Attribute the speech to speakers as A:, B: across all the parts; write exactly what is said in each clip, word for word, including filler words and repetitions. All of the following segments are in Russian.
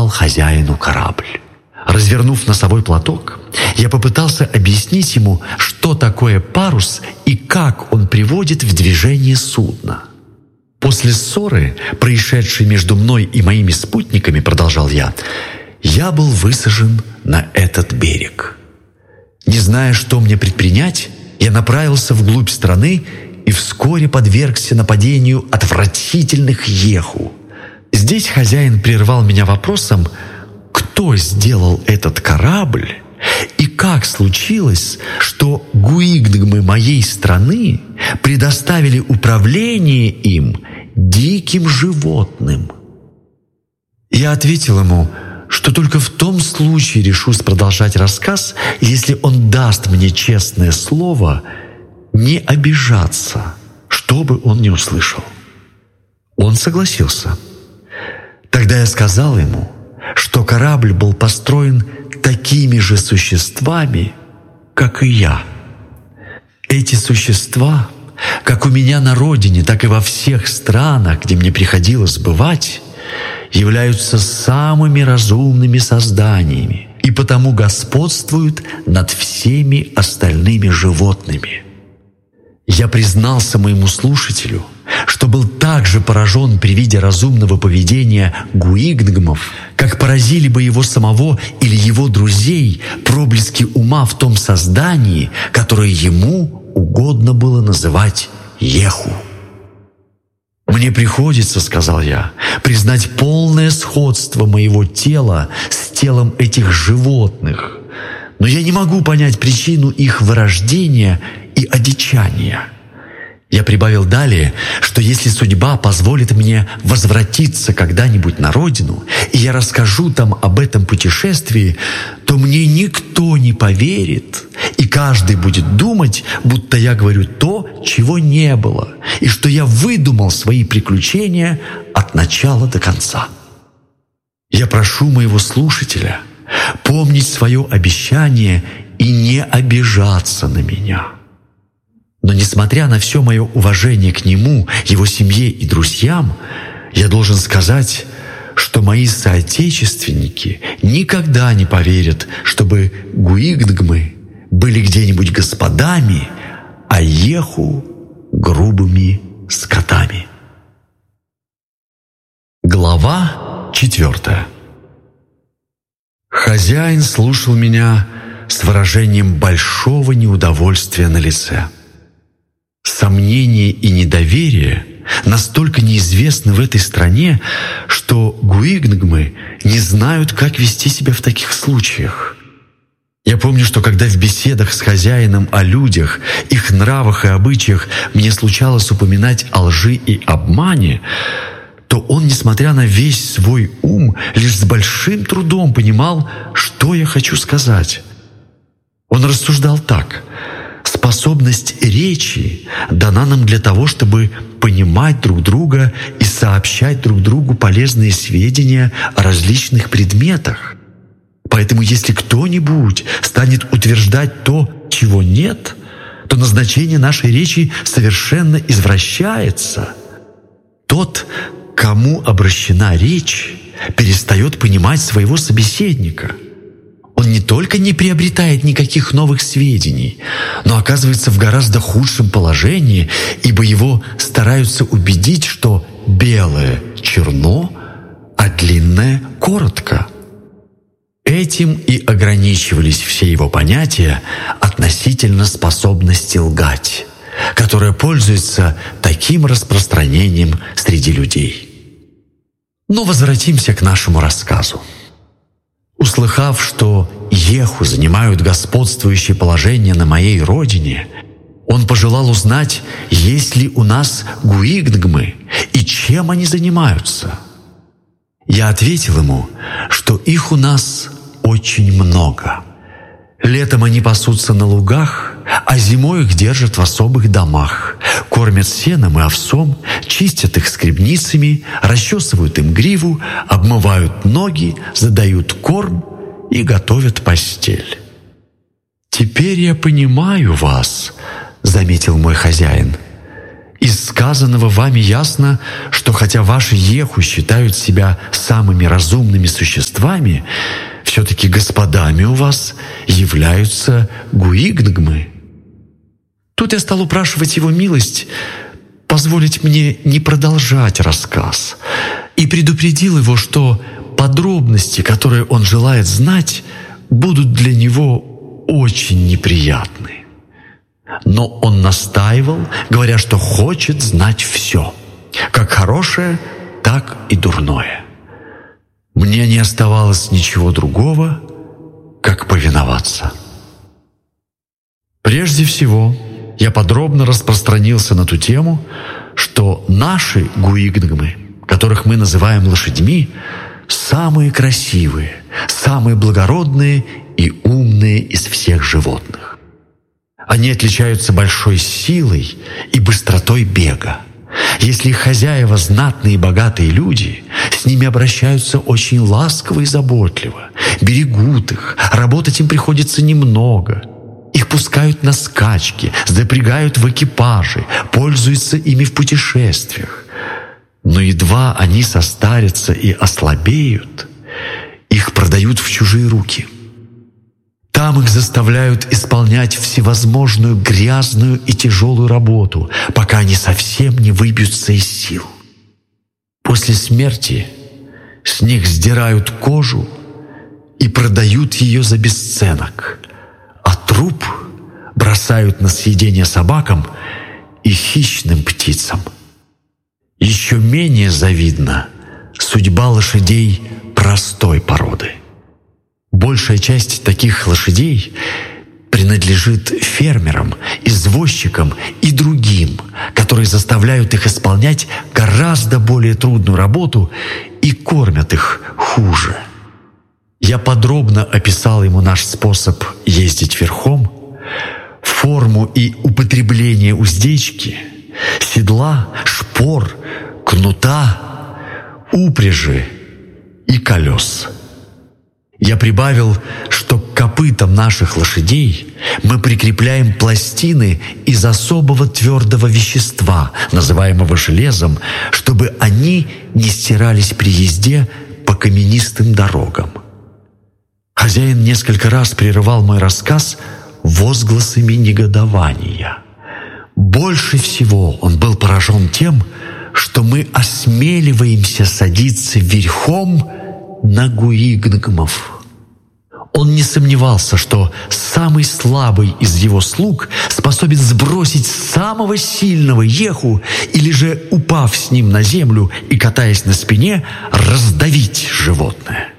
A: показал хозяину корабль. Развернув носовой платок, я попытался объяснить ему, что такое парус и как он приводит в движение судно. После ссоры, происшедшей между мной и моими спутниками, продолжал я, я был высажен на этот берег. Не зная, что мне предпринять, я направился вглубь страны и вскоре подвергся нападению отвратительных еху. Здесь хозяин прервал меня вопросом, кто сделал этот корабль и как случилось, что гуигнгмы моей страны предоставили управление им диким животным. Я ответил ему, что только в том случае решусь продолжать рассказ, если он даст мне честное слово не обижаться, что бы он ни услышал. Он согласился. Тогда я сказал ему, что корабль был построен такими же существами, как и я. Эти существа, как у меня на родине, так и во всех странах, где мне приходилось бывать, являются самыми разумными созданиями и потому господствуют над всеми остальными животными. Я признался моему слушателю, что был так же поражен при виде разумного поведения гуигнгмов, как поразили бы его самого или его друзей проблески ума в том создании, которое ему угодно было называть еху. «Мне приходится, — сказал я, — признать полное сходство моего тела с телом этих животных, но я не могу понять причину их вырождения и одичания». Я прибавил далее, что если судьба позволит мне возвратиться когда-нибудь на родину, и я расскажу там об этом путешествии, то мне никто не поверит, и каждый будет думать, будто я говорю то, чего не было, и что я выдумал свои приключения от начала до конца. Я прошу моего слушателя помнить свое обещание и не обижаться на меня. Но несмотря на все мое уважение к нему, его семье и друзьям, я должен сказать, что мои соотечественники никогда не поверят, чтобы гуигнгмы были где-нибудь господами, а еху — грубыми скотами. Глава четвертая. Хозяин слушал меня с выражением большого неудовольствия на лице. Сомнение и недоверие настолько неизвестны в этой стране, что гуигнгмы не знают, как вести себя в таких случаях. Я помню, что когда в беседах с хозяином о людях, их нравах и обычаях мне случалось упоминать о лжи и обмане, то он, несмотря на весь свой ум, лишь с большим трудом понимал, что я хочу сказать. Он рассуждал так: способность речи дана нам для того, чтобы понимать друг друга и сообщать друг другу полезные сведения о различных предметах. Поэтому если кто-нибудь станет утверждать то, чего нет, то назначение нашей речи совершенно извращается. Тот, кому обращена речь, перестает понимать своего собеседника. Он не только не приобретает никаких новых сведений, но оказывается в гораздо худшем положении, ибо его стараются убедить, что белое черно, а длинное коротко. Этим и ограничивались все его понятия относительно способности лгать, которая пользуется таким распространением среди людей. Но возвратимся к нашему рассказу. Услыхав, что еху занимают господствующее положение на моей родине, он пожелал узнать, есть ли у нас гуигнгмы и чем они занимаются. Я ответил ему, что их у нас очень много. Летом они пасутся на лугах, а зимой их держат в особых домах, кормят сеном и овсом, чистят их скребницами, расчесывают им гриву, обмывают ноги, задают корм и готовят постель. «Теперь я понимаю вас», — заметил мой хозяин. Из сказанного вами ясно, что хотя ваши еху считают себя самыми разумными существами, все-таки господами у вас являются гуигнгмы. Тут я стал упрашивать его милость позволить мне не продолжать рассказ и предупредил его, что подробности, которые он желает знать, будут для него очень неприятны. Но он настаивал, говоря, что хочет знать все, как хорошее, так и дурное. Мне не оставалось ничего другого, как повиноваться. Прежде всего, я подробно распространился на ту тему, что наши гуигнгмы, которых мы называем лошадьми, самые красивые, самые благородные и умные из всех животных. Они отличаются большой силой и быстротой бега. Если их хозяева знатные и богатые люди, с ними обращаются очень ласково и заботливо, берегут их, работать им приходится немного. Их пускают на скачки, запрягают в экипажи, пользуются ими в путешествиях. Но едва они состарятся и ослабеют, их продают в чужие руки. Там их заставляют исполнять всевозможную грязную и тяжелую работу, пока они совсем не выбьются из сил. После смерти с них сдирают кожу и продают ее за бесценок, а труп бросают на съедение собакам и хищным птицам. Еще менее завидна судьба лошадей простой породы. Большая часть таких лошадей принадлежит фермерам, извозчикам и другим, которые заставляют их исполнять гораздо более трудную работу и кормят их хуже. Я подробно описал ему наш способ ездить верхом, форму и употребление уздечки, седла, шпор, кнута, упряжи и колес. Я прибавил, что к копытам наших лошадей мы прикрепляем пластины из особого твердого вещества, называемого железом, чтобы они не стирались при езде по каменистым дорогам. Хозяин несколько раз прерывал мой рассказ возгласами негодования. Больше всего он был поражен тем, что мы осмеливаемся садиться верхом на гуигнгмов. Он не сомневался, что самый слабый из его слуг способен сбросить самого сильного еху или же, упав с ним на землю и катаясь на спине, раздавить животное.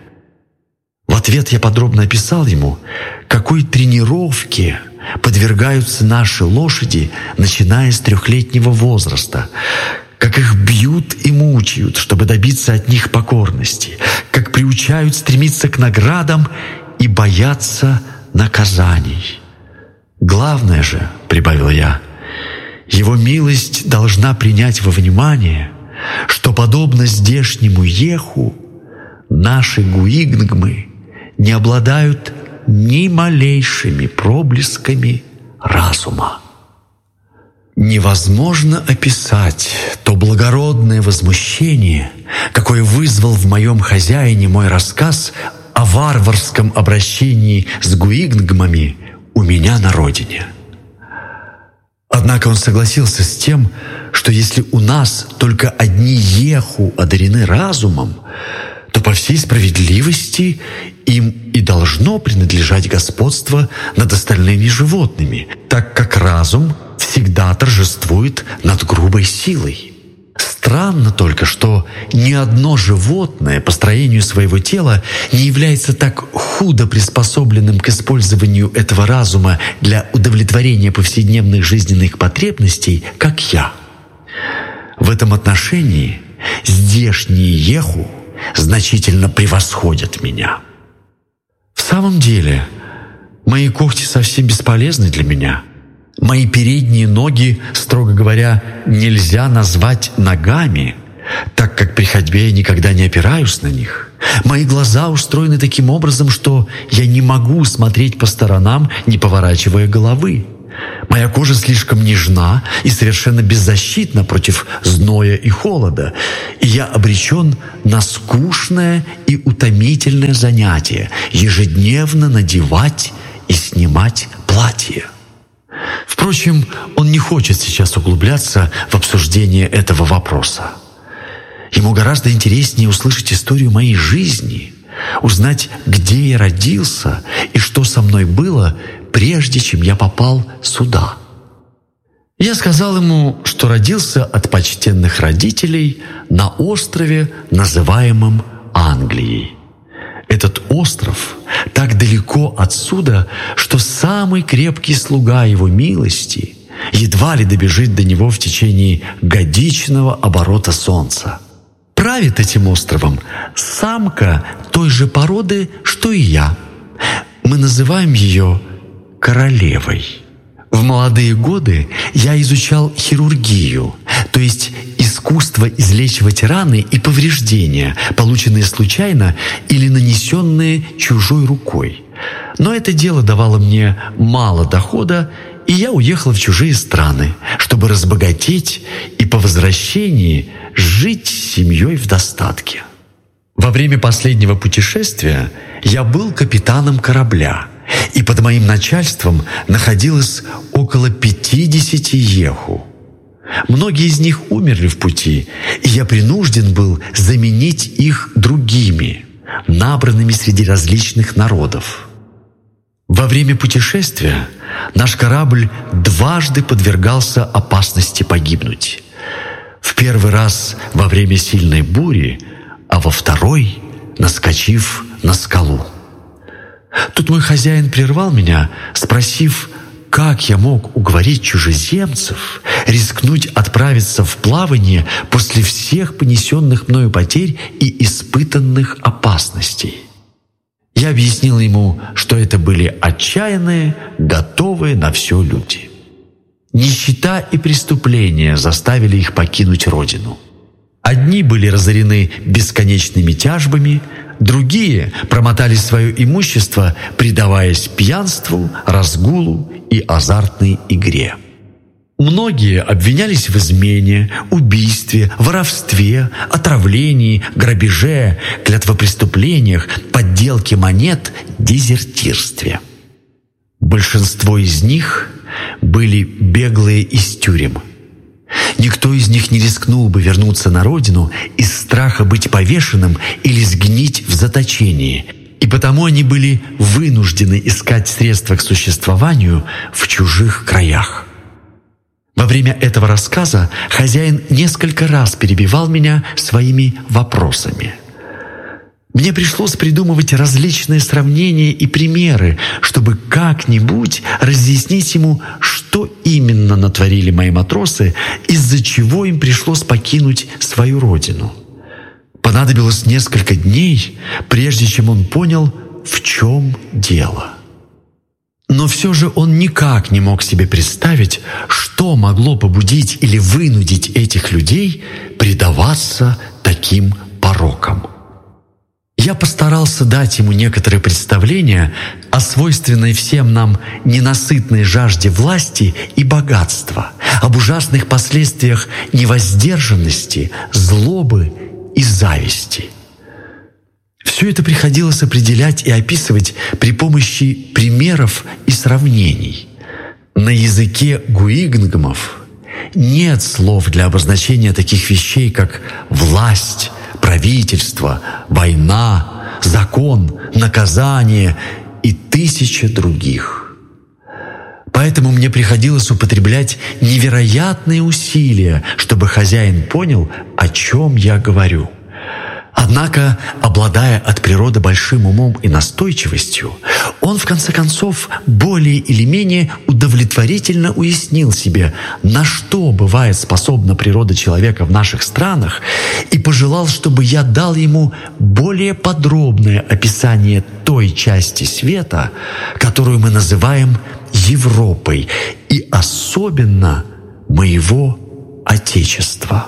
A: В ответ я подробно описал ему, какой тренировке подвергаются наши лошади, начиная с трехлетнего возраста, как их бьют и мучают, чтобы добиться от них покорности, как приучают стремиться к наградам и бояться наказаний. Главное же, прибавил я, его милость должна принять во внимание, что, подобно здешнему еху, наши гуигнгмы не обладают ни малейшими проблесками разума. Невозможно описать то благородное возмущение, какое вызвал в моем хозяине мой рассказ о варварском обращении с гуигнгмами у меня на родине. Однако он согласился с тем, что если у нас только одни еху одарены разумом, то по всей справедливости им и должно принадлежать господство над остальными животными, так как разум всегда торжествует над грубой силой. Странно только, что ни одно животное по строению своего тела не является так худо приспособленным к использованию этого разума для удовлетворения повседневных жизненных потребностей, как я. В этом отношении здешние еху значительно превосходят меня. В самом деле, мои когти совсем бесполезны для меня. Мои передние ноги, строго говоря, нельзя назвать ногами, так как при ходьбе я никогда не опираюсь на них. Мои глаза устроены таким образом, что я не могу смотреть по сторонам, не поворачивая головы. Моя кожа слишком нежна и совершенно беззащитна против зноя и холода, и я обречен на скучное и утомительное занятие — ежедневно надевать и снимать платье. Впрочем, он не хочет сейчас углубляться в обсуждение этого вопроса. Ему гораздо интереснее услышать историю моей жизни, узнать, где я родился и что со мной было, прежде чем я попал сюда. Я сказал ему, что родился от почтенных родителей на острове, называемом Англией. Этот остров так далеко отсюда, что самый крепкий слуга его милости едва ли добежит до него в течение годичного оборота солнца. Правит этим островом самка той же породы, что и я. Мы называем ее королевой. В молодые годы я изучал хирургию, то есть искусство излечивать раны и повреждения, полученные случайно или нанесенные чужой рукой. Но это дело давало мне мало дохода, и я уехал в чужие страны, чтобы разбогатеть и по возвращении жить с семьей в достатке. Во время последнего путешествия я был капитаном корабля, и под моим начальством находилось около пятидесяти еху. Многие из них умерли в пути, и я принужден был заменить их другими, набранными среди различных народов. Во время путешествия наш корабль дважды подвергался опасности погибнуть. В первый раз во время сильной бури, а во второй — наскочив на скалу. Тут мой хозяин прервал меня, спросив, как я мог уговорить чужеземцев рискнуть отправиться в плавание после всех понесенных мною потерь и испытанных опасностей. Я объяснил ему, что это были отчаянные, готовые на все люди. Нищета и преступления заставили их покинуть родину. Одни были разорены бесконечными тяжбами, другие промотали свое имущество, предаваясь пьянству, разгулу и азартной игре. Многие обвинялись в измене, убийстве, воровстве, отравлении, грабеже, клятвопреступлениях, подделке монет, дезертирстве. Большинство из них были беглые из тюрем. Никто из них не рискнул бы вернуться на родину из страха быть повешенным или сгнить в заточении, и потому они были вынуждены искать средства к существованию в чужих краях. Во время этого рассказа хозяин несколько раз перебивал меня своими вопросами. Мне пришлось придумывать различные сравнения и примеры, чтобы как-нибудь разъяснить ему, что именно натворили мои матросы, из-за чего им пришлось покинуть свою родину. Понадобилось несколько дней, прежде чем он понял, в чем дело. Но все же он никак не мог себе представить, что могло побудить или вынудить этих людей предаваться таким порокам. Я постарался дать ему некоторые представления о свойственной всем нам ненасытной жажде власти и богатства, об ужасных последствиях невоздержанности, злобы и зависти. Все это приходилось определять и описывать при помощи примеров и сравнений. На языке гуигнгмов нет слов для обозначения таких вещей, как власть, правительство, война, закон, наказание и тысяча других. Поэтому мне приходилось употреблять невероятные усилия, чтобы хозяин понял, о чем я говорю. Однако, обладая от природы большим умом и настойчивостью, он, в конце концов, более или менее удовлетворительно уяснил себе, на что бывает способна природа человека в наших странах, и пожелал, чтобы я дал ему более подробное описание той части света, которую мы называем Европой, и особенно моего Отечества.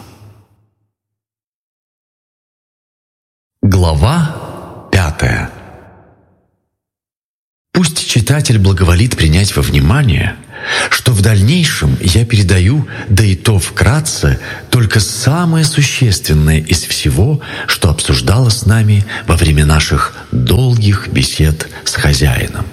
A: Глава пятая. Пусть читатель благоволит принять во внимание, что в дальнейшем я передаю, да и то вкратце, только самое существенное из всего, что обсуждалось с нами во время наших долгих бесед с хозяином.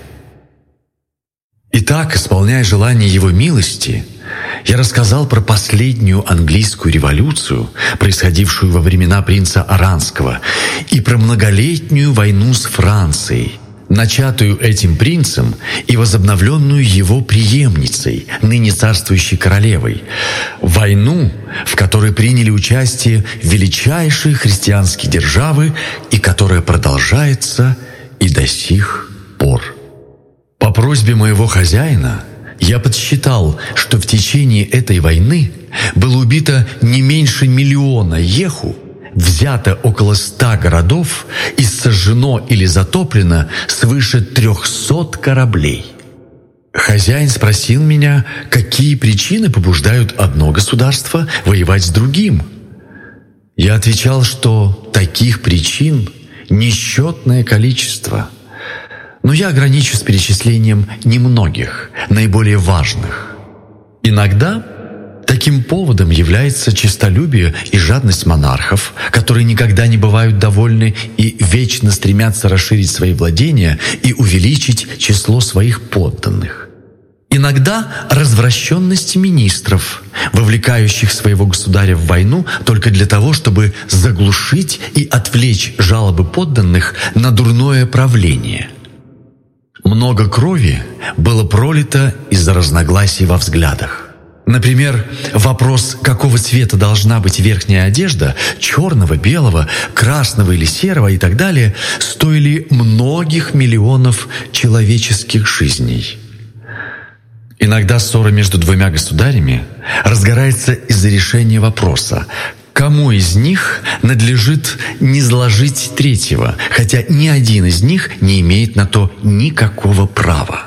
A: Итак, исполняя желание его милости, я рассказал про последнюю английскую революцию, происходившую во времена принца Оранского, и про многолетнюю войну с Францией, начатую этим принцем и возобновленную его преемницей, ныне царствующей королевой, войну, в которой приняли участие величайшие христианские державы и которая продолжается и до сих пор. По просьбе моего хозяина я подсчитал, что в течение этой войны было убито не меньше миллиона еху, взято около ста городов и сожжено или затоплено свыше трехсот кораблей. Хозяин спросил меня, какие причины побуждают одно государство воевать с другим. Я отвечал, что таких причин несчетное количество. Но я ограничусь перечислением немногих, наиболее важных. Иногда таким поводом является честолюбие и жадность монархов, которые никогда не бывают довольны и вечно стремятся расширить свои владения и увеличить число своих подданных. Иногда развращенность министров, вовлекающих своего государя в войну только для того, чтобы заглушить и отвлечь жалобы подданных на дурное правление. Много крови было пролито из-за разногласий во взглядах. Например, вопрос, какого цвета должна быть верхняя одежда, черного, белого, красного или серого и так далее, стоили многих миллионов человеческих жизней. Иногда ссора между двумя государями разгорается из-за решения вопроса, кому из них надлежит низложить третьего, хотя ни один из них не имеет на то никакого права.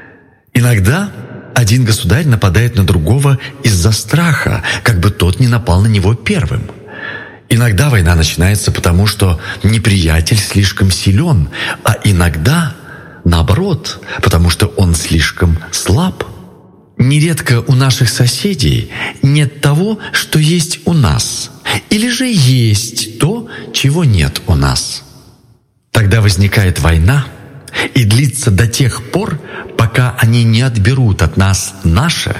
A: Иногда один государь нападает на другого из-за страха, как бы тот не напал на него первым. Иногда война начинается потому, что неприятель слишком силен, а иногда, наоборот, потому что он слишком слаб. Нередко у наших соседей нет того, что есть у нас, или же есть то, чего нет у нас. Тогда возникает война и длится до тех пор, пока они не отберут от нас наше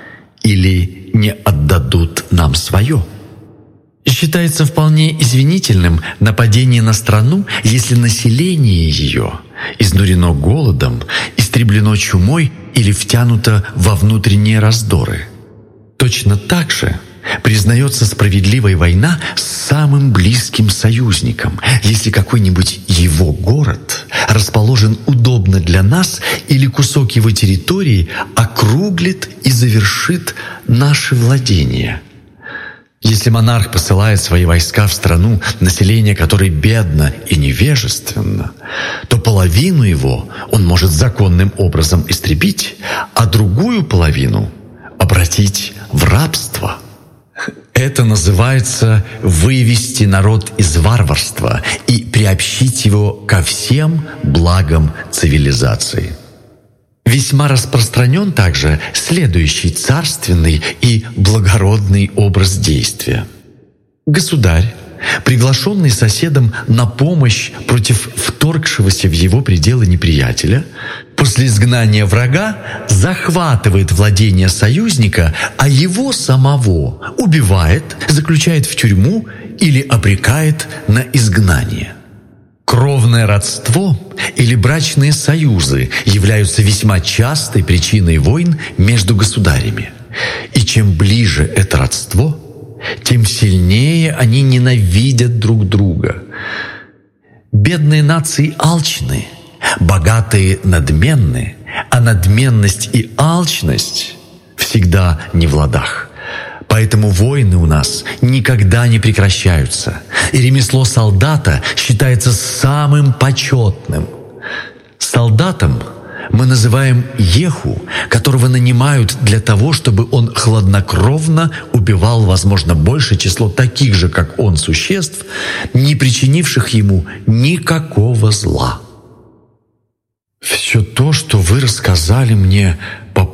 A: или не отдадут нам свое. Считается вполне извинительным нападение на страну, если население ее изнурено голодом, истреблено чумой или втянуто во внутренние раздоры. Точно так же признается справедливая война с самым близким союзником, если какой-нибудь его город расположен удобно для нас или кусок его территории округлит и завершит наши владения. Если монарх посылает свои войска в страну, население которой бедно и невежественно, то половину его он может законным образом истребить, а другую половину обратить в рабство. Это называется «вывести народ из варварства» и приобщить его ко всем благам цивилизации. Весьма распространен также следующий царственный и благородный образ действия. Государь, приглашенный соседом на помощь против вторгшегося в его пределы неприятеля, после изгнания врага захватывает владения союзника, а его самого убивает, заключает в тюрьму или обрекает на изгнание. Кровное родство или брачные союзы являются весьма частой причиной войн между государями. И чем ближе это родство, тем сильнее они ненавидят друг друга. Бедные нации алчны, богатые надменны, а надменность и алчность всегда не в ладах. Поэтому войны у нас никогда не прекращаются, и ремесло солдата считается самым почетным. Солдатом мы называем еху, которого нанимают для того, чтобы он хладнокровно убивал, возможно, большее число таких же, как он, существ, не причинивших ему никакого зла. Все то, что вы рассказали мне по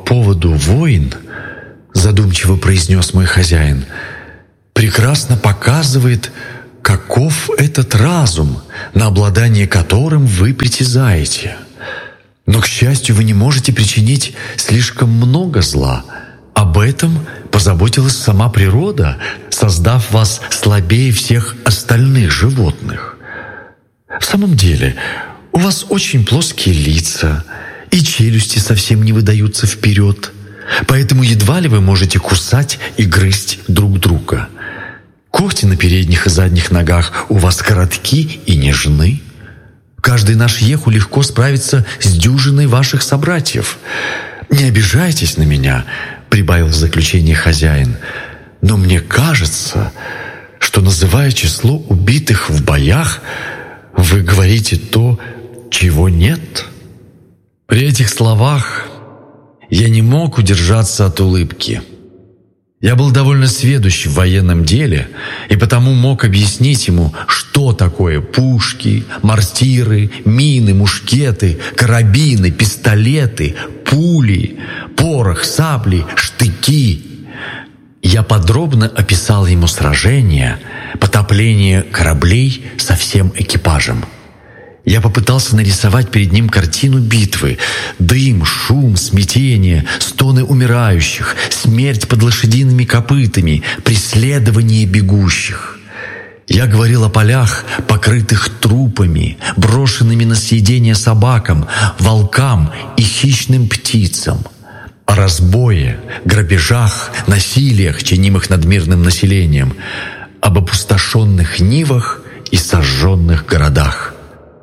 A: поводу войн, задумчиво произнес мой хозяин, прекрасно показывает, каков этот разум, на обладание которым вы притязаете. Но, к счастью, вы не можете причинить слишком много зла. Об этом позаботилась сама природа, создав вас слабее всех остальных животных. В самом деле, у вас очень плоские лица, и челюсти совсем не выдаются вперед, поэтому едва ли вы можете кусать и грызть друг друга. Когти на передних и задних ногах у вас коротки и нежны. Каждый наш еху легко справится с дюжиной ваших собратьев. Не обижайтесь на меня, прибавил в заключение хозяин, но мне кажется, что, называя число убитых в боях, вы говорите то, чего нет. При этих словах я не мог удержаться от улыбки. Я был довольно сведущ в военном деле и потому мог объяснить ему, что такое пушки, мортиры, мины, мушкеты, карабины, пистолеты, пули, порох, сабли, штыки. Я подробно описал ему сражения, потопление кораблей со всем экипажем. Я попытался нарисовать перед ним картину битвы. Дым, шум, смятение, стоны умирающих, смерть под лошадиными копытами, преследование бегущих. Я говорил о полях, покрытых трупами, брошенными на съедение собакам, волкам и хищным птицам, о разбое, грабежах, насилиях, чинимых над мирным населением, об опустошенных нивах и сожженных городах.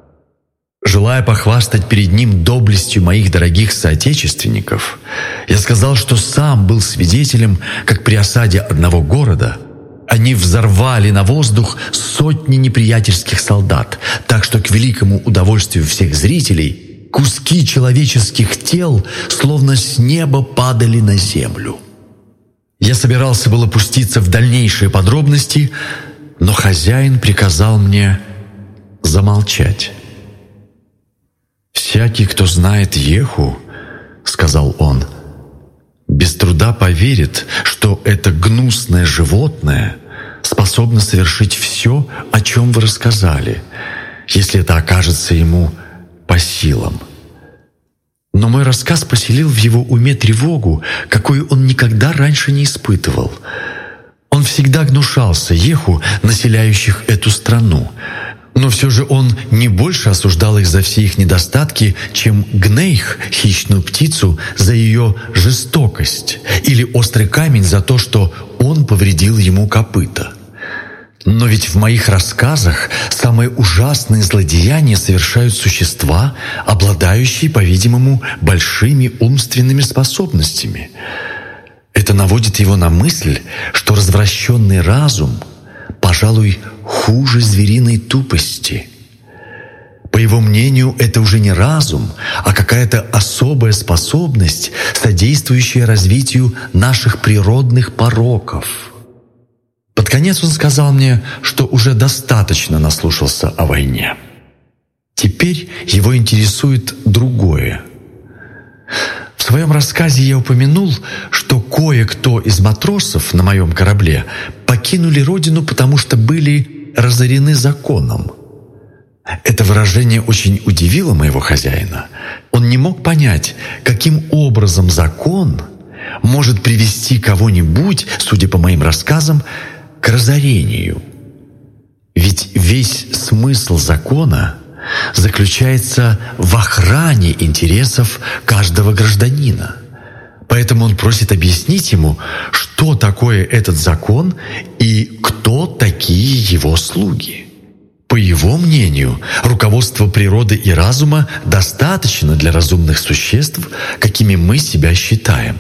A: Желая похвастать перед ним доблестью моих дорогих соотечественников, я сказал, что сам был свидетелем, как при осаде одного города они взорвали на воздух сотни неприятельских солдат, так что к великому удовольствию всех зрителей куски человеческих тел словно с неба падали на землю. Я собирался было пуститься в дальнейшие подробности, но хозяин приказал мне замолчать. «Всякий, кто знает еху, — сказал он, — без труда поверит, что это гнусное животное способно совершить все, о чем вы рассказали, если это окажется ему по силам. Но мой рассказ поселил в его уме тревогу, какую он никогда раньше не испытывал. Он всегда гнушался еху, населяющих эту страну, но все же он не больше осуждал их за все их недостатки, чем гнейх, хищную птицу, за ее жестокость, или острый камень за то, что он повредил ему копыта. Но ведь в моих рассказах самые ужасные злодеяния совершают существа, обладающие, по-видимому, большими умственными способностями. Это наводит его на мысль, что развращенный разум, пожалуй, хуже звериной тупости. По его мнению, это уже не разум, а какая-то особая способность, содействующая развитию наших природных пороков. Под конец он сказал мне, что уже достаточно наслушался о войне. Теперь его интересует другое. В своем рассказе я упомянул, что кое-кто из матросов на моем корабле покинули родину, потому что были разорены законом. Это выражение очень удивило моего хозяина. Он не мог понять, каким образом закон может привести кого-нибудь, судя по моим рассказам, к разорению. Ведь весь смысл закона заключается в охране интересов каждого гражданина. Поэтому он просит объяснить ему, что такое этот закон и кто такие его слуги. По его мнению, руководство природы и разума достаточно для разумных существ, какими мы себя считаем.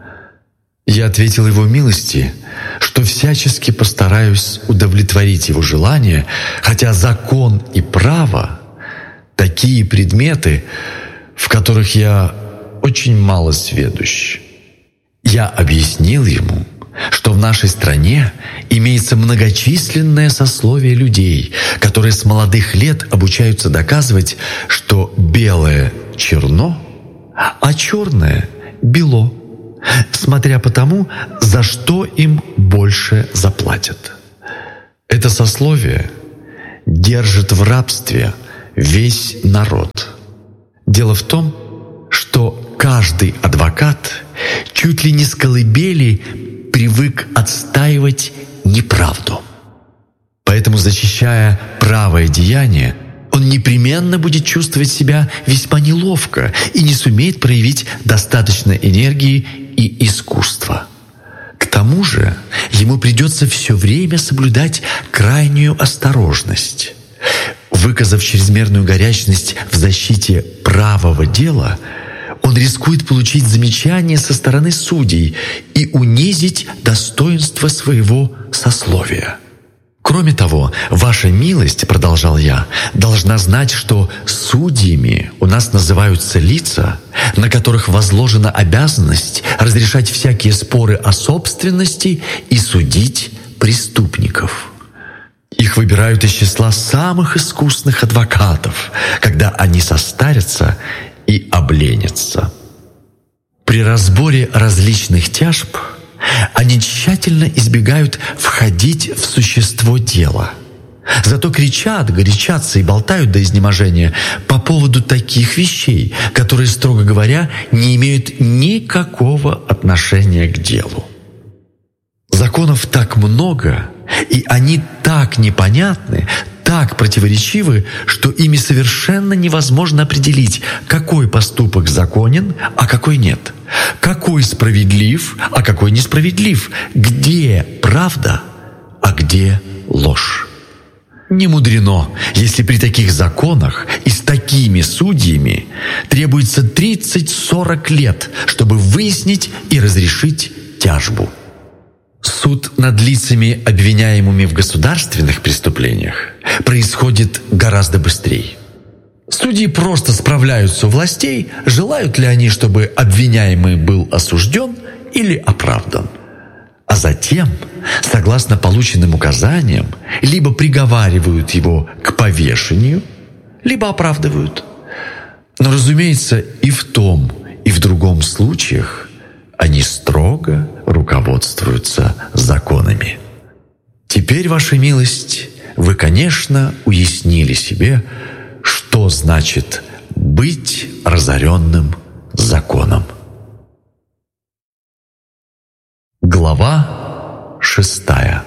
A: Я ответил его милости, что всячески постараюсь удовлетворить его желание, хотя закон и право — такие предметы, в которых я очень мало сведущ. Я объяснил ему, что в нашей стране имеется многочисленное сословие людей, которые с молодых лет обучаются доказывать, что белое черно, а черное бело, смотря по тому, за что им больше заплатят. Это сословие держит в рабстве весь народ. Дело в том, что каждый адвокат чуть ли не с колыбели привык отстаивать неправду. Поэтому, защищая правое деяние, он непременно будет чувствовать себя весьма неловко и не сумеет проявить достаточно энергии и искусства. К тому же ему придется все время соблюдать крайнюю осторожность. Выказав чрезмерную горячность в защите правого дела, он рискует получить замечание со стороны судей и унизить достоинство своего сословия. Кроме того, ваша милость, продолжал я, должна знать, что судьями у нас называются лица, на которых возложена обязанность разрешать всякие споры о собственности и судить преступников. Их выбирают из числа самых искусных адвокатов, когда они состарятся и обленятся. При разборе различных тяжб они тщательно избегают входить в существо дела. Зато кричат, горячатся и болтают до изнеможения по поводу таких вещей, которые, строго говоря, не имеют никакого отношения к делу. Законов так много, и они так непонятны, так противоречивы, что ими совершенно невозможно определить, какой поступок законен, а какой нет, какой справедлив, а какой несправедлив, где правда, а где ложь. Не мудрено, если при таких законах и с такими судьями требуется тридцать-сорок лет, чтобы выяснить и разрешить тяжбу. Суд над лицами, обвиняемыми в государственных преступлениях, происходит гораздо быстрее. Судьи просто справляются у властей, желают ли они, чтобы обвиняемый был осужден или оправдан. А затем, согласно полученным указаниям, либо приговаривают его к повешению, либо оправдывают. Но, разумеется, и в том, и в другом случаях они строго руководствуются законами. Теперь, ваша милость, вы, конечно, уяснили себе, что значит быть разоренным законом. Глава шестая.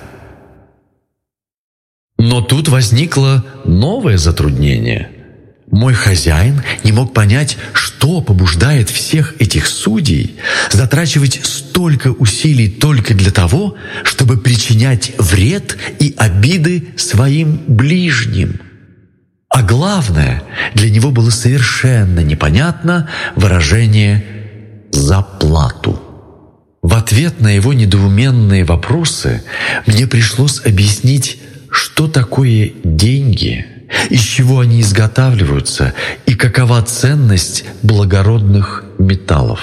A: Но тут возникло новое затруднение. Мой хозяин не мог понять, что побуждает всех этих судей затрачивать столько усилий только для того, чтобы причинять вред и обиды своим ближним. А главное, для него было совершенно непонятно выражение «за плату». В ответ на его недоуменные вопросы мне пришлось объяснить, что такое деньги, из чего они изготавливаются и какова ценность благородных металлов.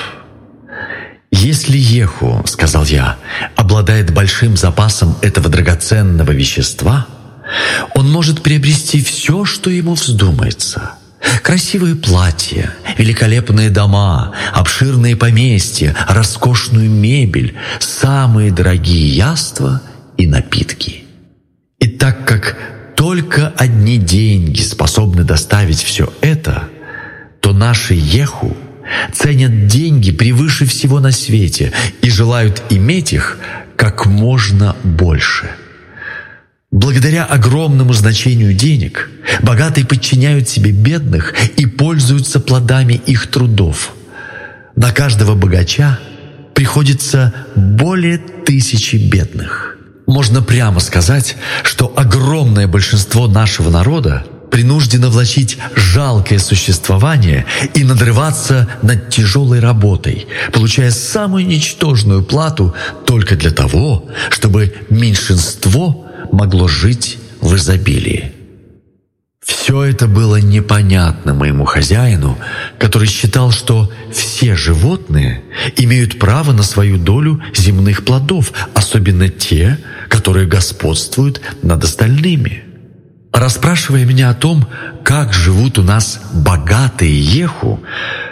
A: «Если Еху, — сказал я, — обладает большим запасом этого драгоценного вещества, он может приобрести все, что ему вздумается. Красивые платья, великолепные дома, обширные поместья, роскошную мебель, самые дорогие яства и напитки. И так как только одни деньги способны доставить все это, то наши Еху ценят деньги превыше всего на свете и желают иметь их как можно больше. Благодаря огромному значению денег богатые подчиняют себе бедных и пользуются плодами их трудов. На каждого богача приходится более тысячи бедных. Можно прямо сказать, что огромное большинство нашего народа принуждено влачить жалкое существование и надрываться над тяжелой работой, получая самую ничтожную плату только для того, чтобы меньшинство могло жить в изобилии. Все это было непонятно моему хозяину, который считал, что все животные имеют право на свою долю земных плодов, особенно те, которые господствуют над остальными. Расспрашивая меня о том, как живут у нас богатые Еху, он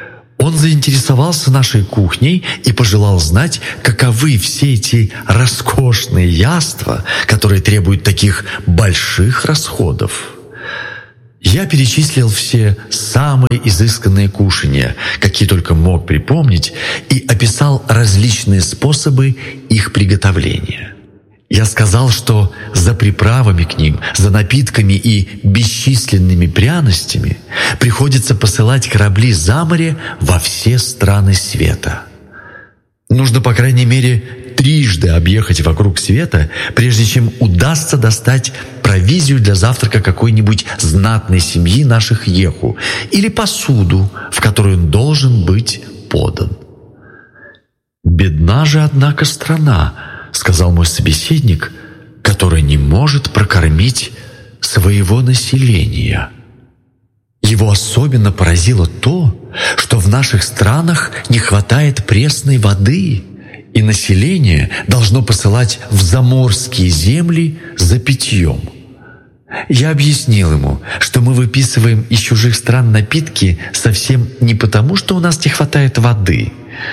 A: Он заинтересовался нашей кухней и пожелал знать, каковы все эти роскошные яства, которые требуют таких больших расходов. Я перечислил все самые изысканные кушанья, какие только мог припомнить, и описал различные способы их приготовления. Я сказал, что за приправами к ним, за напитками и бесчисленными пряностями приходится посылать корабли за море во все страны света. Нужно, по крайней мере, трижды объехать вокруг света, прежде чем удастся достать провизию для завтрака какой-нибудь знатной семьи наших еху или посуду, в которую он должен быть подан. «Бедна же, однако, страна», — сказал мой собеседник, «которая не может прокормить своего населения». Его особенно поразило то, что в наших странах не хватает пресной воды, и население должно посылать в заморские земли за питьем. Я объяснил ему, что мы выписываем из чужих стран напитки совсем не потому, что у нас не хватает воды.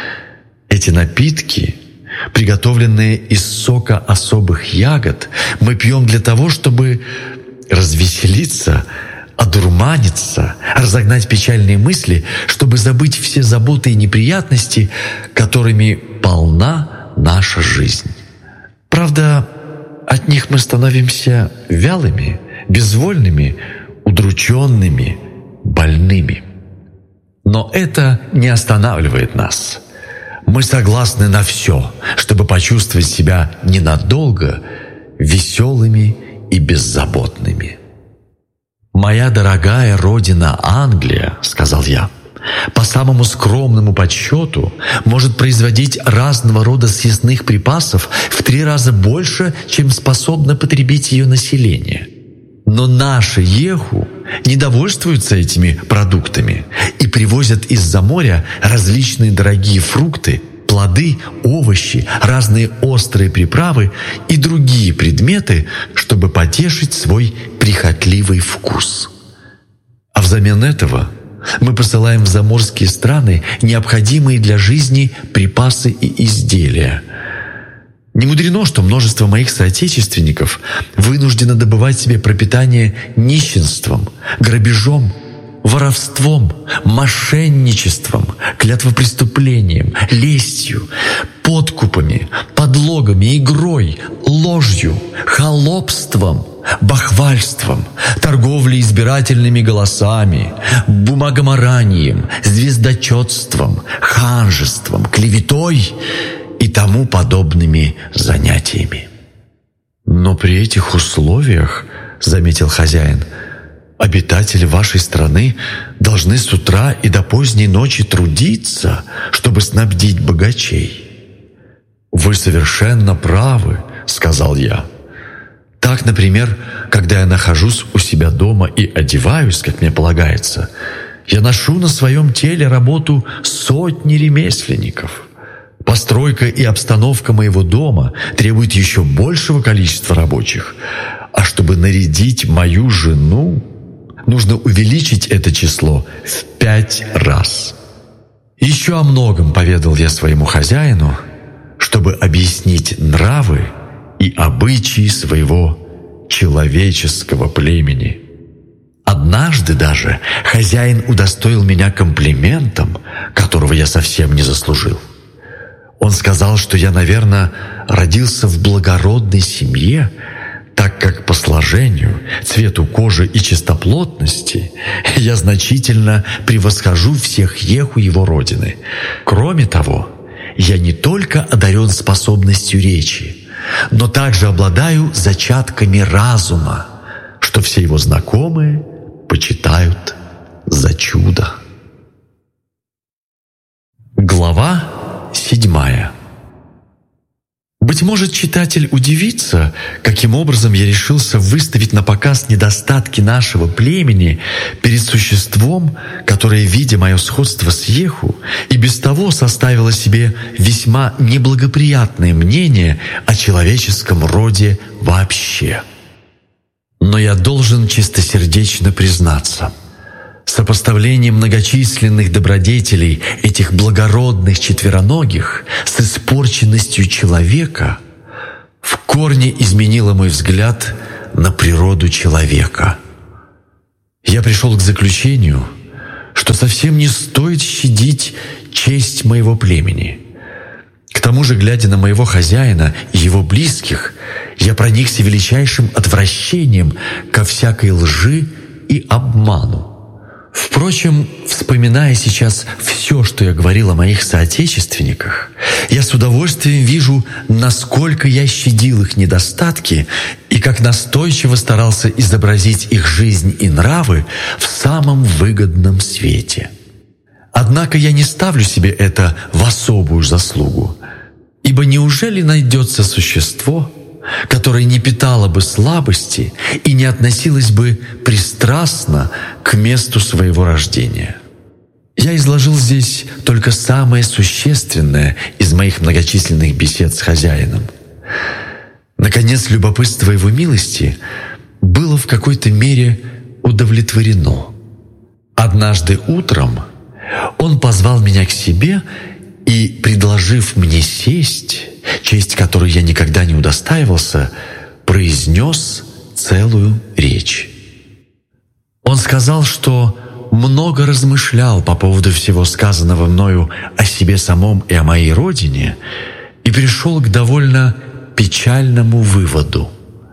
A: Эти напитки, приготовленные из сока особых ягод, мы пьем для того, чтобы развеселиться, одурманиться, разогнать печальные мысли, чтобы забыть все заботы и неприятности, которыми полна наша жизнь. Правда, от них мы становимся вялыми, безвольными, удрученными, больными. Но это не останавливает нас. Мы согласны на все, чтобы почувствовать себя ненадолго веселыми и беззаботными. «Моя дорогая родина Англия, — сказал я, — по самому скромному подсчету может производить разного рода съестных припасов в три раза больше, чем способно потребить ее население. Но наши еху не довольствуются этими продуктами и привозят из-за моря различные дорогие фрукты, плоды, овощи, разные острые приправы и другие предметы, чтобы потешить свой прихотливый вкус. А взамен этого мы посылаем в заморские страны необходимые для жизни припасы и изделия. Не мудрено, что множество моих соотечественников вынуждено добывать себе пропитание нищенством, грабежом, воровством, мошенничеством, клятвопреступлением, лестью, подкупами, подлогами, игрой, ложью, холопством, бахвальством, торговлей избирательными голосами, бумагоморанием, звездочетством, ханжеством, клеветой и тому подобными занятиями. «Но при этих условиях, — заметил хозяин, — обитатели вашей страны должны с утра и до поздней ночи трудиться, чтобы снабдить богачей». «Вы совершенно правы, — сказал я. Так, например, когда я нахожусь у себя дома и одеваюсь, как мне полагается, я ношу на своем теле работу сотни ремесленников. Постройка и обстановка моего дома требуют еще большего количества рабочих, а чтобы нарядить мою жену, нужно увеличить это число в пять раз. Еще о многом поведал я своему хозяину, чтобы объяснить нравы и обычаи своего человеческого племени. Однажды даже хозяин удостоил меня комплиментом, которого я совсем не заслужил. Он сказал, что я, наверное, родился в благородной семье, так как по сложению, цвету кожи и чистоплотности я значительно превосхожу всех еху его родины. Кроме того, я не только одарен способностью речи, но также обладаю зачатками разума, что все его знакомые почитают за чудо. Глава седьмая. Быть может, читатель удивится, каким образом я решился выставить на показ недостатки нашего племени перед существом, которое, видя мое сходство с еху, и без того составило себе весьма неблагоприятное мнение о человеческом роде вообще. Но я должен чистосердечно признаться, Сопоставление многочисленных добродетелей этих благородных четвероногих с испорченностью человека в корне изменило мой взгляд на природу человека. Я пришел к заключению, что совсем не стоит щадить честь моего племени. К тому же, глядя на моего хозяина и его близких, я проникся величайшим отвращением ко всякой лжи и обману. Впрочем, вспоминая сейчас все, что я говорил о моих соотечественниках, я с удовольствием вижу, насколько я щадил их недостатки и как настойчиво старался изобразить их жизнь и нравы в самом выгодном свете. Однако я не ставлю себе это в особую заслугу, ибо неужели найдется существо, которое не питало бы слабости и не относилось бы пристрастно к месту своего рождения? Я изложил здесь только самое существенное из моих многочисленных бесед с хозяином. Наконец, любопытство его милости было в какой-то мере удовлетворено. Однажды утром он позвал меня к себе и, предложив мне сесть, честь которой я никогда не удостаивался, произнес целую речь. Он сказал, что много размышлял по поводу всего сказанного мною о себе самом и о моей родине и пришел к довольно печальному выводу.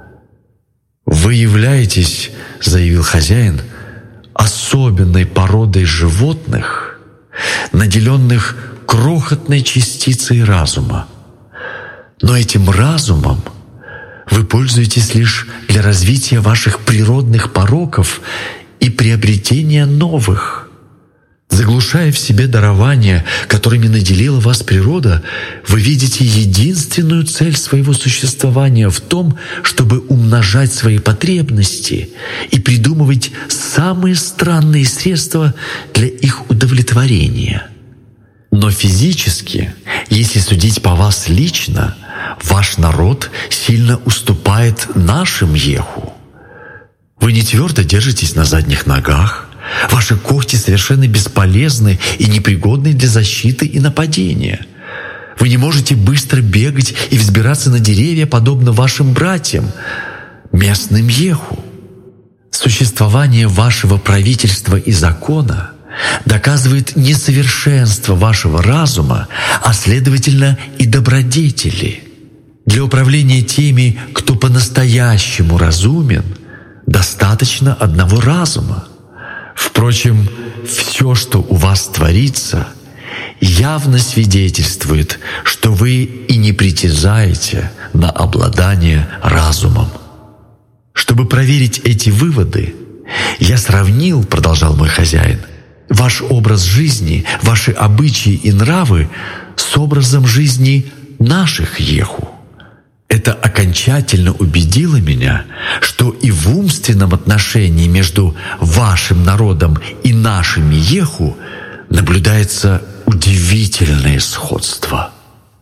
A: «Вы являетесь, — заявил хозяин, — особенной породой животных, наделенных крохотной частицей разума. Но этим разумом вы пользуетесь лишь для развития ваших природных пороков и приобретения новых. Заглушая в себе дарования, которыми наделила вас природа, вы видите единственную цель своего существования в том, чтобы умножать свои потребности и придумывать самые странные средства для их удовлетворения. Но физически, если судить по вас лично, ваш народ сильно уступает нашим еху. Вы не твердо держитесь на задних ногах, ваши когти совершенно бесполезны и непригодны для защиты и нападения. Вы не можете быстро бегать и взбираться на деревья, подобно вашим братьям, местным еху. Существование вашего правительства и закона доказывает несовершенство вашего разума, а следовательно и добродетели. Для управления теми, кто по-настоящему разумен, достаточно одного разума. Впрочем, все, что у вас творится, явно свидетельствует, что вы и не притязаете на обладание разумом. Чтобы проверить эти выводы, я сравнил, продолжал мой хозяин, ваш образ жизни, ваши обычаи и нравы с образом жизни наших еху. Это окончательно убедило меня, что и в умственном отношении между вашим народом и нашими еху наблюдается удивительное сходство.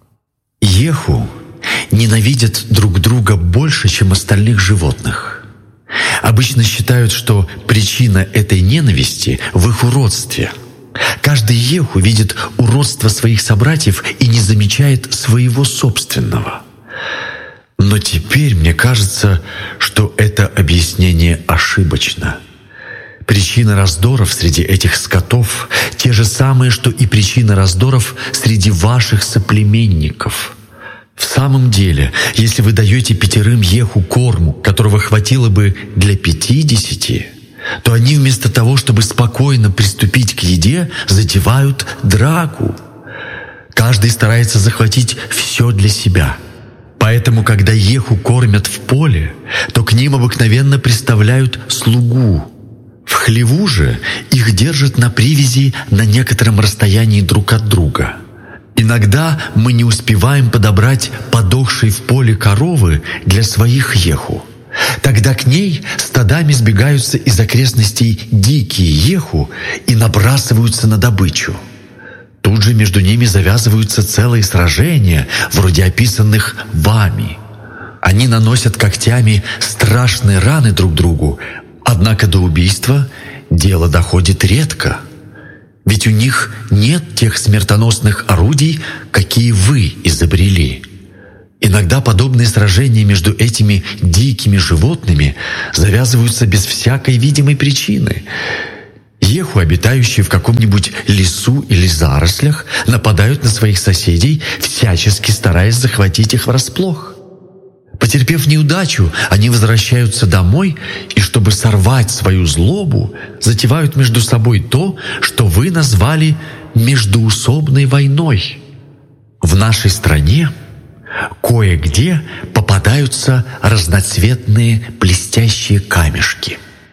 A: Еху ненавидят друг друга больше, чем остальных животных. Обычно считают, что причина этой ненависти в их уродстве. Каждый еху видит уродство своих собратьев и не замечает своего собственного. Но теперь мне кажется, что это объяснение ошибочно. Причины раздоров среди этих скотов те же самые, что и причины раздоров среди ваших соплеменников. В самом деле, если вы даете пятерым еху корму, которого хватило бы для пятидесяти, то они вместо того, чтобы спокойно приступить к еде, затевают драку. Каждый старается захватить все для себя. Поэтому, когда еху кормят в поле, то к ним обыкновенно приставляют слугу. В хлеву же их держат на привязи на некотором расстоянии друг от друга. Иногда мы не успеваем подобрать подохшей в поле коровы для своих еху. Тогда к ней стадами сбегаются из окрестностей дикие еху и набрасываются на добычу. Тут же между ними завязываются целые сражения, вроде описанных вами. Они наносят когтями страшные раны друг другу, однако до убийства дело доходит редко. Ведь у них нет тех смертоносных орудий, какие вы изобрели. Иногда подобные сражения между этими дикими животными завязываются без всякой видимой причины. Еху, обитающие в каком-нибудь лесу или зарослях, нападают на своих соседей, всячески стараясь захватить их врасплох. Потерпев неудачу, они возвращаются домой и, чтобы сорвать свою злобу, затевают между собой то, что вы назвали междуусобной войной. В нашей стране кое-где попадаются разноцветные блестящие камешки.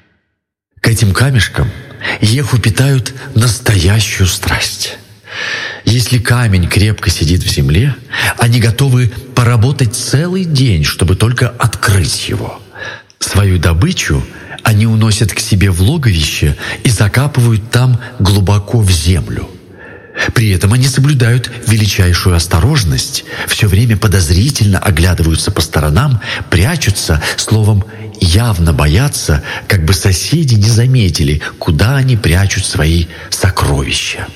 A: К этим камешкам еху питают настоящую страсть. Если камень крепко сидит в земле, они готовы поработать целый день, чтобы только открыть его. Свою добычу они уносят к себе в логовище и закапывают там глубоко в землю. При этом они соблюдают величайшую осторожность, все время подозрительно оглядываются по сторонам, прячутся, словом, явно боятся, как бы соседи не заметили, куда они прячут свои сокровища.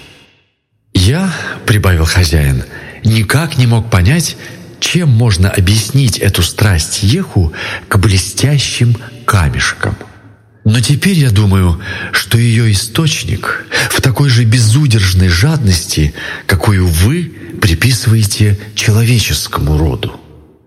A: «Я, — прибавил хозяин, — никак не мог понять, чем можно объяснить эту страсть еху к блестящим камешкам. Но теперь я думаю, что ее источник в такой же безудержной жадности, какую вы приписываете человеческому роду.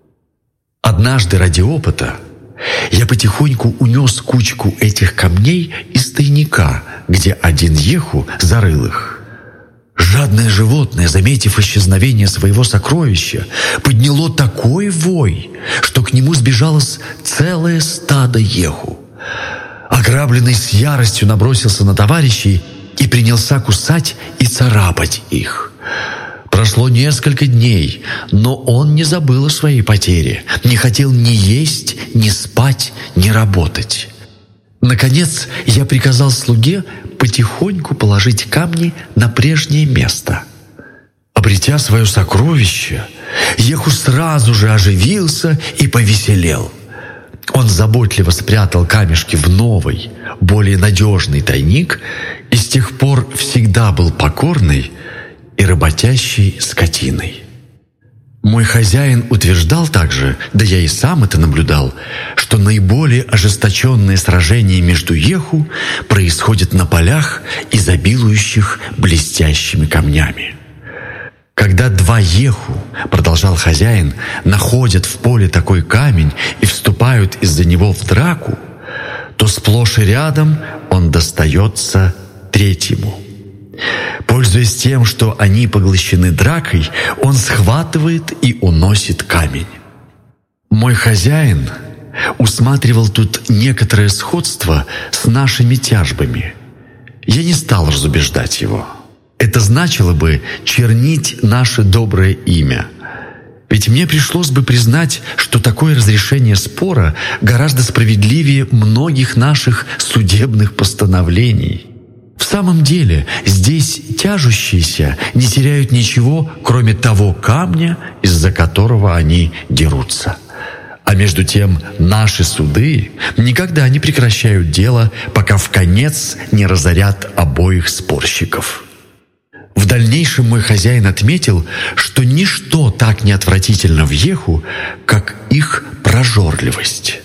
A: Однажды ради опыта я потихоньку унес кучку этих камней из тайника, где один еху зарыл их. Жадное животное, заметив исчезновение своего сокровища, подняло такой вой, что к нему сбежалось целое стадо еху. Ограбленный с яростью набросился на товарищей и принялся кусать и царапать их. Прошло несколько дней, но он не забыл о своей потере, не хотел ни есть, ни спать, ни работать. Наконец, я приказал слуге потихоньку положить камни на прежнее место. Обретя свое сокровище, еху сразу же оживился и повеселел. Он заботливо спрятал камешки в новый, более надежный тайник и с тех пор всегда был покорной и работящей скотиной. Мой хозяин утверждал также, да я и сам это наблюдал, что наиболее ожесточенные сражения между еху происходят на полях, изобилующих блестящими камнями. Когда два еху, продолжал хозяин, находят в поле такой камень и вступают из-за него в драку, то сплошь и рядом он достается третьему. Пользуясь тем, что они поглощены дракой, он схватывает и уносит камень. Мой хозяин усматривал тут некоторое сходство с нашими тяжбами. Я не стал разубеждать его. Это значило бы чернить наше доброе имя. Ведь мне пришлось бы признать, что такое разрешение спора гораздо справедливее многих наших судебных постановлений. В самом деле, здесь тяжущиеся не теряют ничего, кроме того камня, из-за которого они дерутся. А между тем наши суды никогда не прекращают дело, пока вконец не разорят обоих спорщиков. В дальнейшем мой хозяин отметил, что ничто так не отвратительно в еху, как их прожорливость.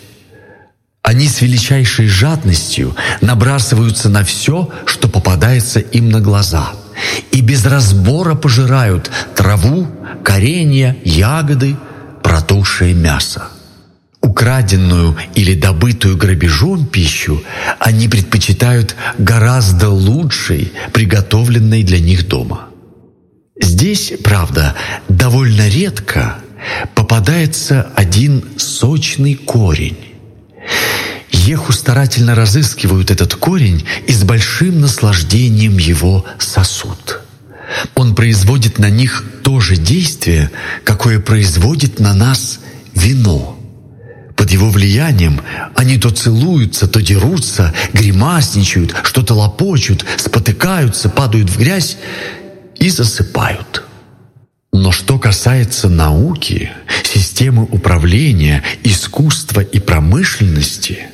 A: Они с величайшей жадностью набрасываются на все, что попадается им на глаза, и без разбора пожирают траву, коренья, ягоды, протухшее мясо. Украденную или добытую грабежом пищу они предпочитают гораздо лучшей, приготовленной для них дома. Здесь, правда, довольно редко попадается один сочный корень. Еху старательно разыскивают этот корень и с большим наслаждением его сосут. Он производит на них то же действие, какое производит на нас вино. Под его влиянием они то целуются, то дерутся, гримасничают, что-то лопочут, спотыкаются, падают в грязь и засыпают. Но что касается науки, системы управления, искусства и промышленности,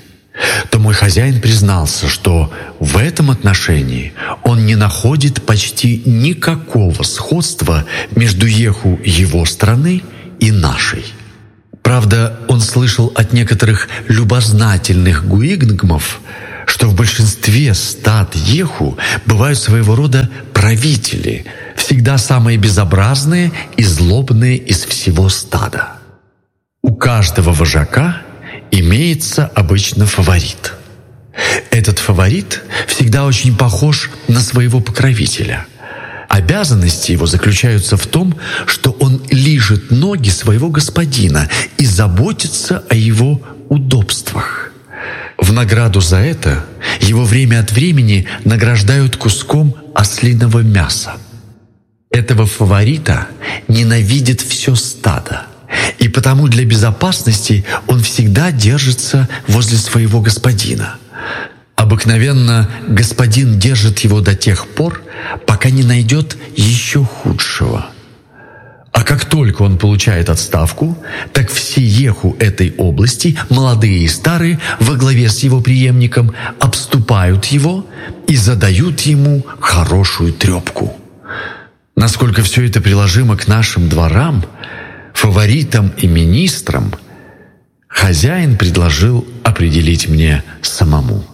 A: то мой хозяин признался, что в этом отношении он не находит почти никакого сходства между Еху его страны и нашей. Правда, он слышал от некоторых любознательных гуигнгмов, что в большинстве стад Еху бывают своего рода правители, всегда самые безобразные и злобные из всего стада. У каждого вожака имеется обычно фаворит. Этот фаворит всегда очень похож на своего покровителя. Обязанности его заключаются в том, что он лижет ноги своего господина и заботится о его удобствах. В награду за это его время от времени награждают куском ослиного мяса. Этого фаворита ненавидит все стадо, и потому для безопасности он всегда держится возле своего господина. Обыкновенно господин держит его до тех пор, пока не найдет еще худшего. А как только он получает отставку, так все Еху этой области, молодые и старые, во главе с его преемником, обступают его и задают ему хорошую трепку. Насколько все это приложимо к нашим дворам, фаворитам и министрам, хозяин предложил определить мне самому.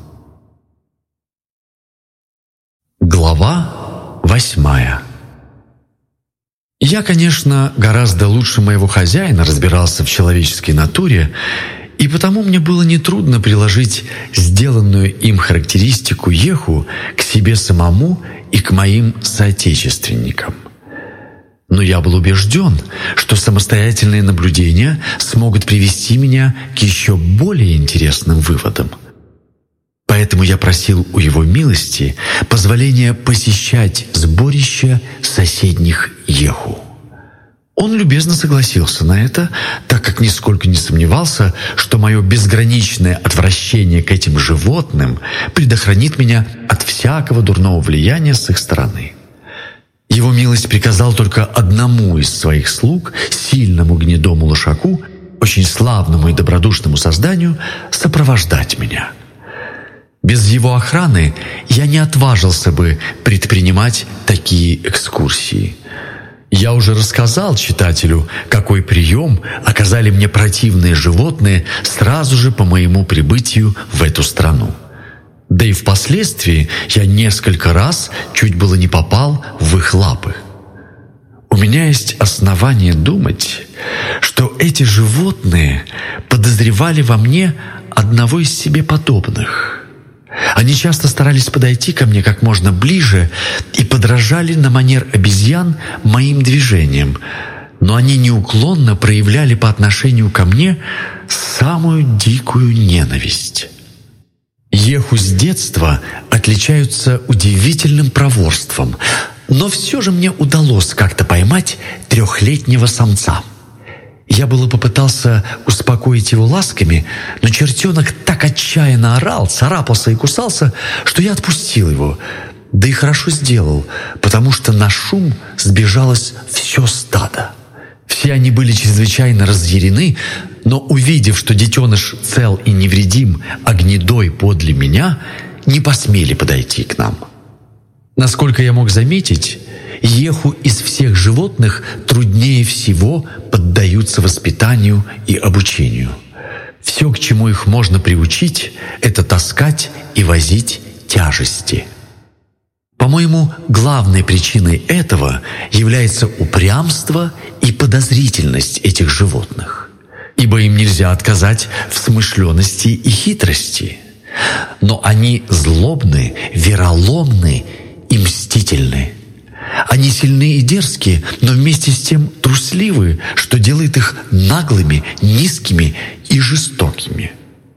A: Глава восьмая. Я, конечно, гораздо лучше моего хозяина разбирался в человеческой натуре, и потому мне было нетрудно приложить сделанную им характеристику Еху к себе самому и к моим соотечественникам. Но я был убежден, что самостоятельные наблюдения смогут привести меня к еще более интересным выводам. Поэтому я просил у его милости позволения посещать сборища соседних Еху. Он любезно согласился на это, так как нисколько не сомневался, что мое безграничное отвращение к этим животным предохранит меня от всякого дурного влияния с их стороны. Его милость приказал только одному из своих слуг, сильному гнедому лошаку, очень славному и добродушному созданию, сопровождать меня. Без его охраны я не отважился бы предпринимать такие экскурсии. Я уже рассказал читателю, какой прием оказали мне противные животные сразу же по моему прибытию в эту страну. Да и впоследствии я несколько раз чуть было не попал в их лапы. У меня есть основания думать, что эти животные подозревали во мне одного из себе подобных. Они часто старались подойти ко мне как можно ближе и подражали на манер обезьян моим движениям, но они неуклонно проявляли по отношению ко мне самую дикую ненависть. Еху с детства отличаются удивительным проворством, но все же мне удалось как-то поймать трехлетнего самца. Я было попытался успокоить его ласками, но чертенок так отчаянно орал, царапался и кусался, что я отпустил его. Да и хорошо сделал, потому что на шум сбежалось все стадо. Все они были чрезвычайно разъярены, но, увидев, что детеныш цел и невредим, а гнедой подле меня, не посмели подойти к нам. Насколько я мог заметить, Еху из всех животных труднее всего поддаются воспитанию и обучению. Все, к чему их можно приучить, это таскать и возить тяжести. По-моему, главной причиной этого является упрямство и подозрительность этих животных, ибо им нельзя отказать в смышленности и хитрости. Но они злобны, вероломны и мстительны. Они сильны и дерзкие, но вместе с тем трусливы, что делает их наглыми, низкими и жестокими.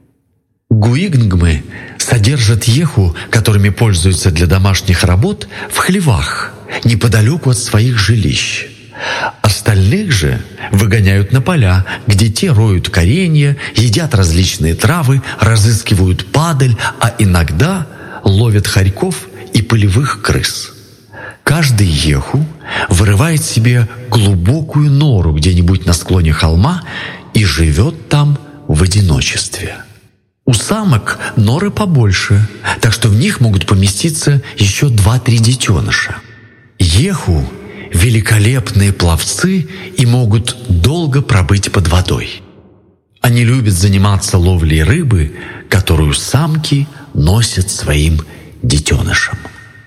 A: Гуигнгмы содержат Еху, которыми пользуются для домашних работ, в хлевах, неподалеку от своих жилищ. Остальных же выгоняют на поля, где те роют коренья, едят различные травы, разыскивают падаль, а иногда ловят хорьков и полевых крыс. Каждый Еху вырывает себе глубокую нору где-нибудь на склоне холма и живет там в одиночестве. У самок норы побольше, так что в них могут поместиться еще два-три детеныша. Еху – великолепные пловцы и могут долго пробыть под водой. Они любят заниматься ловлей рыбы, которую самки носят своим детенышам.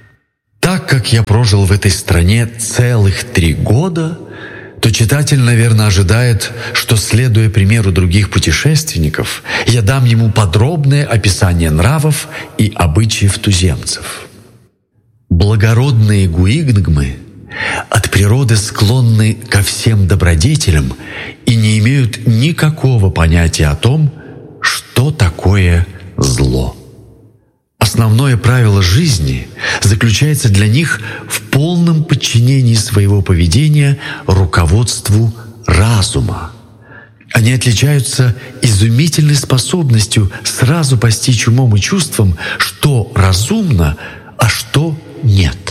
A: Так как я прожил в этой стране целых три года, то читатель, наверное, ожидает, что, следуя примеру других путешественников, я дам ему подробное описание нравов и обычаев туземцев. Благородные гуигнгмы от природы склонны ко всем добродетелям и не имеют никакого понятия о том, что такое зло. Основное правило жизни заключается для них в полном подчинении своего поведения руководству разума. Они отличаются изумительной способностью сразу постичь умом и чувством, что разумно, а что нет.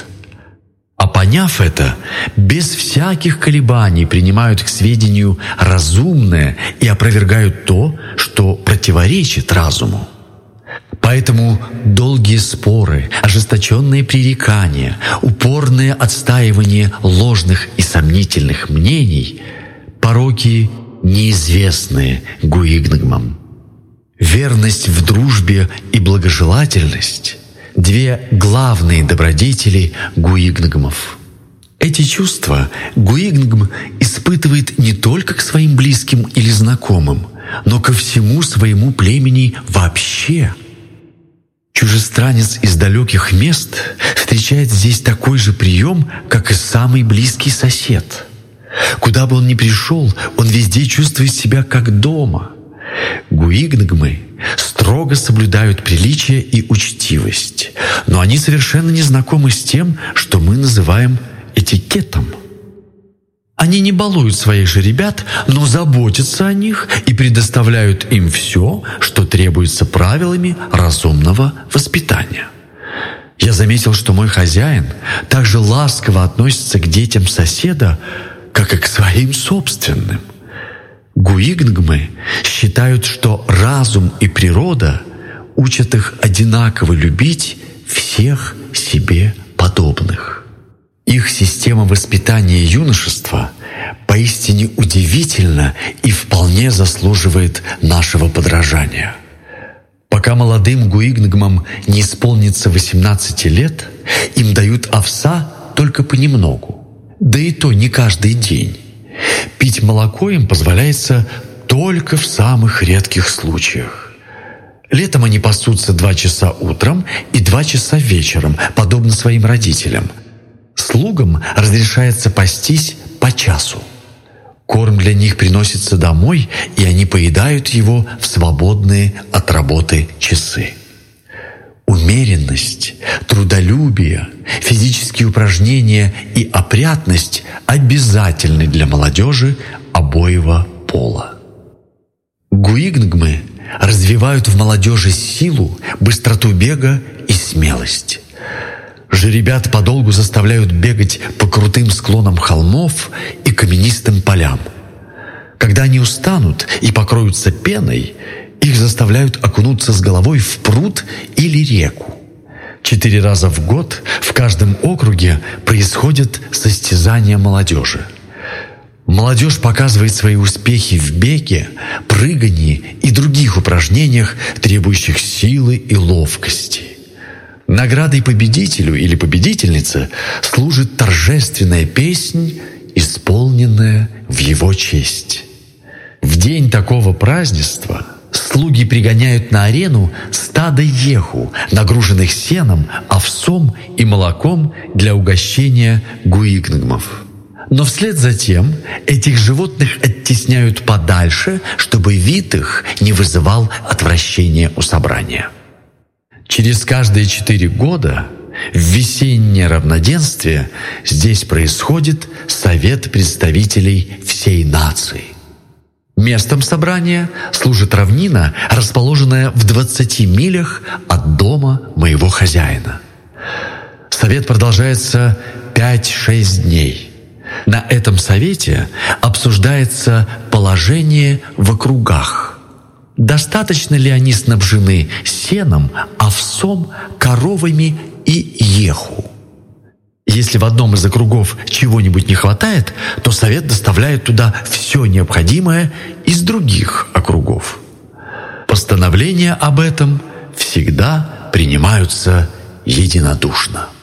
A: А поняв это, без всяких колебаний принимают к сведению разумное и опровергают то, что противоречит разуму. Поэтому долгие споры, ожесточенные пререкания, упорное отстаивание ложных и сомнительных мнений – пороки, неизвестные гуигнгмам. Верность в дружбе и благожелательность – две главные добродетели гуигнгмов. Эти чувства гуигнгм испытывает не только к своим близким или знакомым, но ко всему своему племени вообще. Чужестранец из далеких мест встречает здесь такой же прием, как и самый близкий сосед. Куда бы он ни пришел, он везде чувствует себя как дома. Гуигнгмы строго соблюдают приличие и учтивость, но они совершенно не знакомы с тем, что мы называем этикетом. Они не балуют своих же ребят, но заботятся о них и предоставляют им все, что требуется правилами разумного воспитания. Я заметил, что мой хозяин также ласково относится к детям соседа, как и к своим собственным. Гуигнгмы считают, что разум и природа учат их одинаково любить всех себе подобных. Их система воспитания юношества поистине удивительна и вполне заслуживает нашего подражания. Пока молодым гуигнгмам не исполнится восемнадцати лет, им дают овса только понемногу, да и то не каждый день. Пить молоко им позволяется только в самых редких случаях. Летом они пасутся два часа утром и два часа вечером, подобно своим родителям. Слугам разрешается пастись по часу. Корм для них приносится домой, и они поедают его в свободные от работы часы. Умеренность, трудолюбие, физические упражнения и опрятность обязательны для молодежи обоего пола. Гуигнгмы развивают в молодежи силу, быстроту бега и смелость. Жеребят подолгу заставляют бегать по крутым склонам холмов и каменистым полям. Когда они устанут и покроются пеной, их заставляют окунуться с головой в пруд или реку. Четыре раза в год в каждом округе происходят состязания молодежи. Молодежь показывает свои успехи в беге, прыгании и других упражнениях, требующих силы и ловкости. Наградой победителю или победительнице служит торжественная песнь, исполненная в его честь. В день такого празднества слуги пригоняют на арену стадо еху, нагруженных сеном, овсом и молоком для угощения гуигнгмов. Но вслед за тем этих животных оттесняют подальше, чтобы вид их не вызывал отвращения у собрания. Через каждые четыре года в весеннее равноденствие здесь происходит совет представителей всей нации. Местом собрания служит равнина, расположенная в двадцати милях от дома моего хозяина. Совет продолжается пять-шесть дней. На этом совете обсуждается положение в округах. Достаточно ли они снабжены сеном, овсом, коровами и еху? Если в одном из округов чего-нибудь не хватает, то совет доставляет туда все необходимое из других округов. Постановления об этом всегда принимаются единодушно.